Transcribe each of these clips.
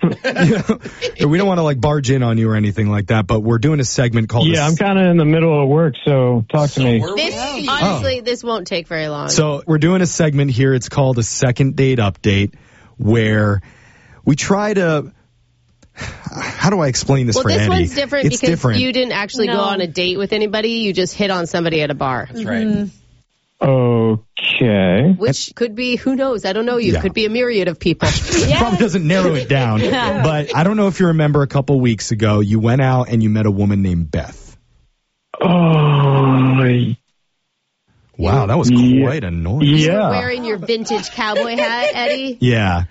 We don't want to like barge in on you or anything like that, but we're doing a segment called... Yeah, I'm kind of in the middle of work, so talk to me. Honestly, this won't take very long. So we're doing a segment here. It's called a second date update, where we try to... How do I explain this for Eddie? Well, this one's different because you didn't actually go on a date with anybody. You just hit on somebody at a bar. That's right. Okay. Which could be, who knows? I don't know you. Yeah. Could be a myriad of people. Probably doesn't narrow it down. But I don't know if you remember a couple weeks ago, you went out and you met a woman named Beth. Oh, wow, that was quite annoying. You were wearing your vintage cowboy hat, Eddie? Yeah.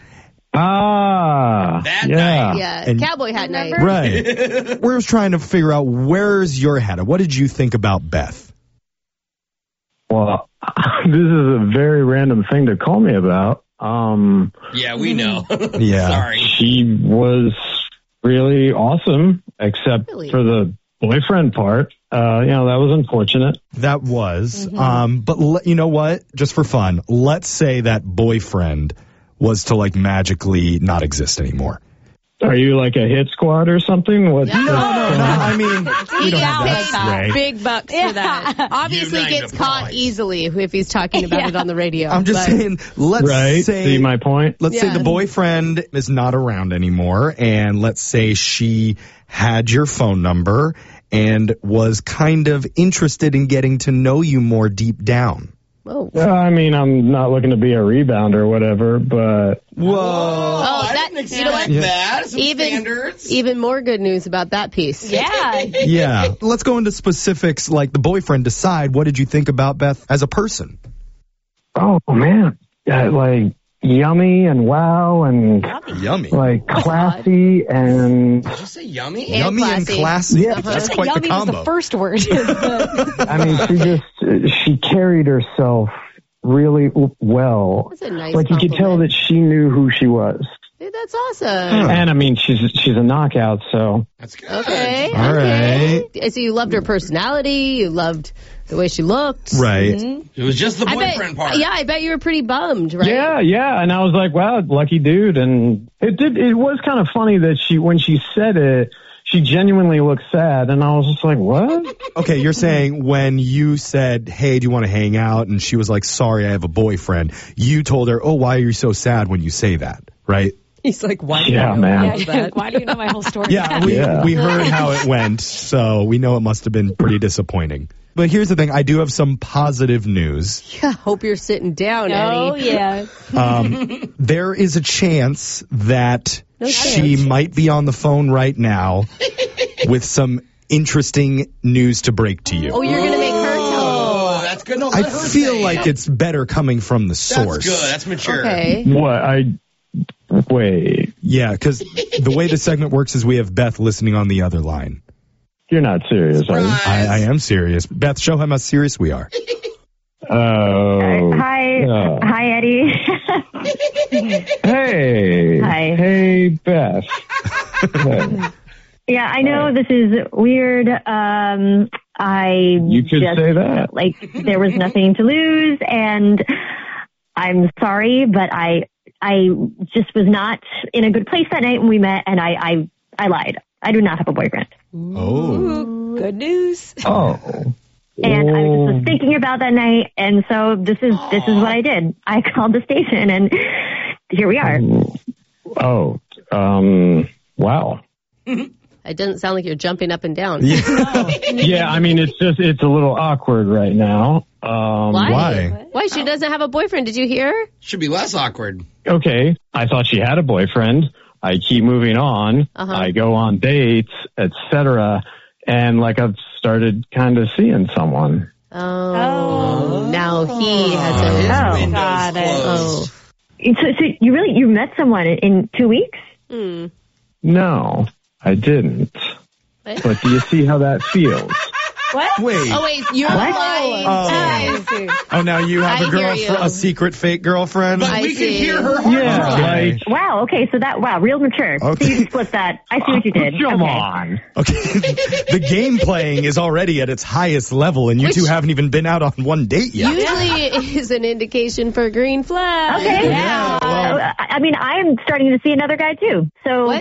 That night. Yeah, And- cowboy hat night. Right. We're just trying to figure out, where's your hat? What did you think about Beth? well, this is a very random thing to call me about. Yeah, we know. Yeah. Sorry. She was really awesome, except Really? for the boyfriend part. That was unfortunate. That was. But you know what? Just for fun, let's say that boyfriend was to like magically not exist anymore. Are you like a hit squad or something? No. I mean, we don't have that sway. Big bucks for that. Obviously United gets caught prize. easily if he's talking about it on the radio. I'm just but- saying, let's Right? say... See my point? Let's say the boyfriend is not around anymore, and let's say she had your phone number and was kind of interested in getting to know you more deep down. Whoa. I mean, I'm not looking to be a rebound or whatever, but Whoa. I that- didn't expect you know what? that. Some standards. Even more good news about that piece. Yeah. Yeah. Let's go into specifics, like the boyfriend. Decide, what did you think about Beth as a person? oh man, like yummy and wow and Yummy. like classy and Did you say yummy? And Yummy and classy. Yeah. That's quite the Yummy was combo. the first word. I mean, she carried herself really well. That's a nice Like you could tell compliment. that she knew who she was. Dude, that's awesome. And I mean, she's a knockout, so That's good. Okay. All okay. So you loved her personality. You loved the way she looked. Right. It was just the I boyfriend bet, part. Yeah, I bet you were pretty bummed, right? yeah. And I was like, wow, lucky dude. And it was kind of funny that when she said it, she genuinely looked sad, and I was just like, what? Okay, you're saying when you said, hey, do you want to hang out? And she was like, sorry, I have a boyfriend. You told her, oh, why are you so sad when you say that? Right? He's like, why? do Yeah, you know man. all that? Why do you know my whole story? Yeah, we heard how it went, so we know it must have been pretty disappointing. But here's the thing, I do have some positive news. Yeah, hope you're sitting down, Oh, Eddie. yeah. There is a chance that she chance. might be on the phone right now with some interesting news to break to you. Oh, you're going to make her tell Oh, that's good. No, I let her feel say like it. it's better coming from the source. That's good. That's mature. Okay. What? Wait, Yeah, because the way the segment works is we have Beth listening on the other line. you're not serious, are you? I am serious. Beth, show him how serious we are. Oh. Hi, Eddie. Hey. Hi. Hey, Beth. Hey. Yeah, I know this is weird. You could just, say that. like, there was nothing to lose, and I'm sorry, but I just was not in a good place that night when we met, and I lied. I do not have a boyfriend. Oh. Good news. Oh. And I was just thinking about that night, and so this is what I did. I called the station, and here we are. Oh. Wow. It doesn't sound like you're jumping up and down. Yeah, I mean, it's a little awkward right now. Why? Why? She doesn't have a boyfriend. Did you hear? Should be less awkward. Okay, I thought she had a boyfriend. I keep moving on. I go on dates, etc. And like I've started kind of seeing someone. Oh. Now he has a... His window's got it. closed. So you met someone in 2 weeks? No, I didn't. What? But do you see how that feels? What? Wait. Oh, wait, you're lying. I see. Oh, now you have I hear you. a secret fake girlfriend? But I we can see. hear her heart. Yeah, Okay. like, Wow. Okay. So real mature. Okay. So you split that. I see what you did. come okay. on. Okay, the game playing is already at its highest level, and you two haven't even been out on one date yet. Usually is an indication for green flag. Okay. Yeah, well- I mean, I'm starting to see another guy too. So